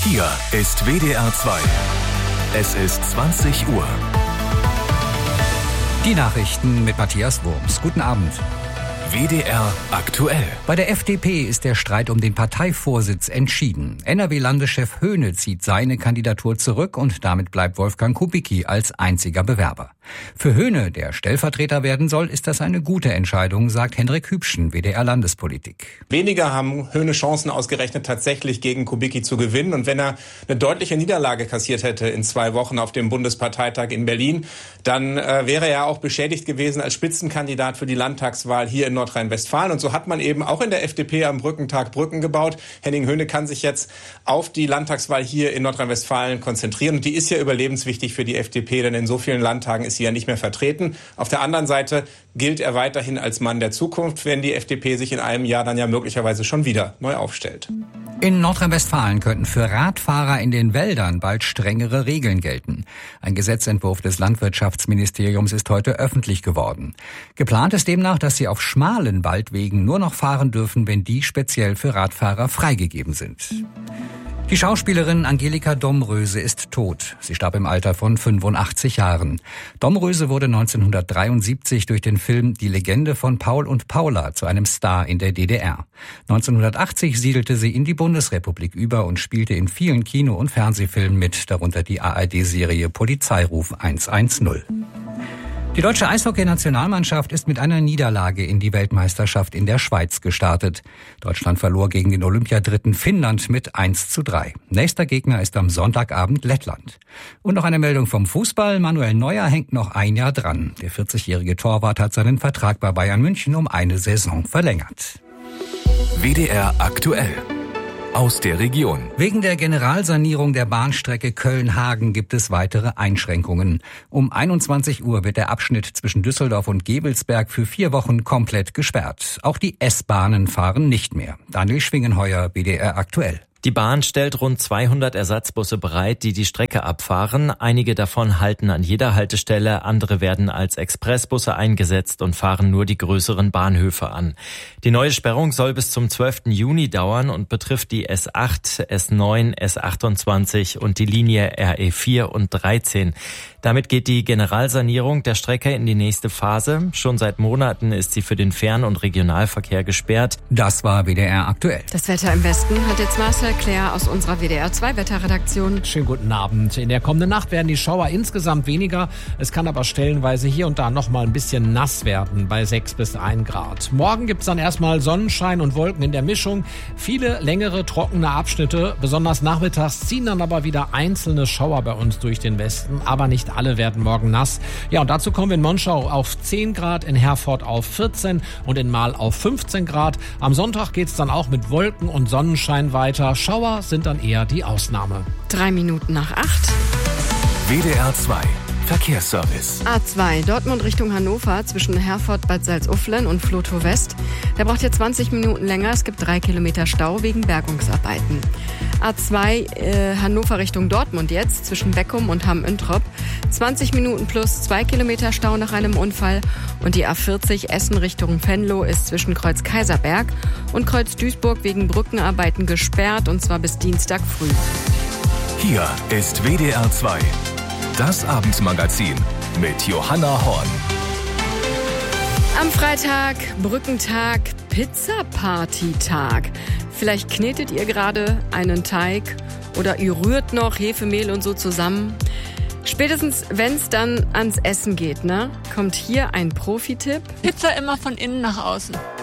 Hier ist WDR 2. Es ist 20 Uhr. Die Nachrichten mit Matthias Wurms. Guten Abend. WDR aktuell. Bei der FDP ist der Streit um den Parteivorsitz entschieden. NRW-Landeschef Höhne zieht seine Kandidatur zurück und damit bleibt Wolfgang Kubicki als einziger Bewerber. Für Höhne, der Stellvertreter werden soll, ist das eine gute Entscheidung, sagt Hendrik Hübschen, WDR-Landespolitik. Weniger haben Höhne Chancen ausgerechnet, tatsächlich gegen Kubicki zu gewinnen. Und wenn er eine deutliche Niederlage kassiert hätte in 2 Wochen auf dem Bundesparteitag in Berlin, dann wäre er auch beschädigt gewesen als Spitzenkandidat für die Landtagswahl hier in Nordrhein-Westfalen. Und so hat man eben auch in der FDP am Brückentag Brücken gebaut. Henning Höhne kann sich jetzt auf die Landtagswahl hier in Nordrhein-Westfalen konzentrieren. Und die ist ja überlebenswichtig für die FDP, denn in so vielen Landtagen ist sie ja nicht mehr vertreten. Auf der anderen Seite gilt er weiterhin als Mann der Zukunft, wenn die FDP sich in einem Jahr dann ja möglicherweise schon wieder neu aufstellt. In Nordrhein-Westfalen könnten für Radfahrer in den Wäldern bald strengere Regeln gelten. Ein Gesetzentwurf des Landwirtschaftsministeriums ist heute öffentlich geworden. Geplant ist demnach, dass sie auf schmalen Waldwegen nur noch fahren dürfen, wenn die speziell für Radfahrer freigegeben sind. Die Schauspielerin Angelika Domröse ist tot. Sie starb im Alter von 85 Jahren. Domröse wurde 1973 durch den Film Die Legende von Paul und Paula zu einem Star in der DDR. 1980 siedelte sie in die Bundesrepublik über und spielte in vielen Kino- und Fernsehfilmen mit, darunter die ARD-Serie Polizeiruf 110. Die deutsche Eishockey-Nationalmannschaft ist mit einer Niederlage in die Weltmeisterschaft in der Schweiz gestartet. Deutschland verlor gegen den Olympiadritten Finnland mit 1:3. Nächster Gegner ist am Sonntagabend Lettland. Und noch eine Meldung vom Fußball. Manuel Neuer hängt noch ein Jahr dran. Der 40-jährige Torwart hat seinen Vertrag bei Bayern München um eine Saison verlängert. WDR aktuell. Aus der Region. Wegen der Generalsanierung der Bahnstrecke Köln-Hagen gibt es weitere Einschränkungen. Um 21 Uhr wird der Abschnitt zwischen Düsseldorf und Gebelsberg für 4 Wochen komplett gesperrt. Auch die S-Bahnen fahren nicht mehr. Daniel Schwingenheuer, WDR aktuell. Die Bahn stellt rund 200 Ersatzbusse bereit, die die Strecke abfahren. Einige davon halten an jeder Haltestelle, andere werden als Expressbusse eingesetzt und fahren nur die größeren Bahnhöfe an. Die neue Sperrung soll bis zum 12. Juni dauern und betrifft die S8, S9, S28 und die Linie RE4 und 13. Damit geht die Generalsanierung der Strecke in die nächste Phase. Schon seit Monaten ist sie für den Fern- und Regionalverkehr gesperrt. Das war WDR aktuell. Das Wetter im Westen hat jetzt Marcel Claire aus unserer WDR 2 Wetterredaktion. Schönen guten Abend. In der kommenden Nacht werden die Schauer insgesamt weniger. Es kann aber stellenweise hier und da noch mal ein bisschen nass werden bei 6 bis 1 Grad. Morgen gibt's dann erstmal Sonnenschein und Wolken in der Mischung. Viele längere, trockene Abschnitte. Besonders nachmittags ziehen dann aber wieder einzelne Schauer bei uns durch den Westen. Aber nicht alle werden morgen nass. Ja, und dazu kommen wir in Monschau auf 10 Grad, in Herford auf 14 und in Marl auf 15 Grad. Am Sonntag geht's dann auch mit Wolken und Sonnenschein weiter. Schauer sind dann eher die Ausnahme. 3 Minuten nach 8. WDR 2 Verkehrsservice. A2 Dortmund Richtung Hannover zwischen Herford, Bad Salzuflen und Vlotho West. Der braucht jetzt 20 Minuten länger. Es gibt 3 Kilometer Stau wegen Bergungsarbeiten. A2 Hannover Richtung Dortmund jetzt zwischen Beckum und Hamm-Üntrop. 20 Minuten plus 2 Kilometer Stau nach einem Unfall. Und die A40 Essen Richtung Venlo ist zwischen Kreuz Kaiserberg und Kreuz Duisburg wegen Brückenarbeiten gesperrt, und zwar bis Dienstag früh. Hier ist WDR 2. Das Abendmagazin mit Johanna Horn. Am Freitag, Brückentag, Pizza-Party-Tag. Vielleicht knetet ihr gerade einen Teig oder ihr rührt noch Hefe, Mehl und so zusammen. Spätestens, wenn es dann ans Essen geht, kommt hier ein Profi-Tipp. Pizza immer von innen nach außen.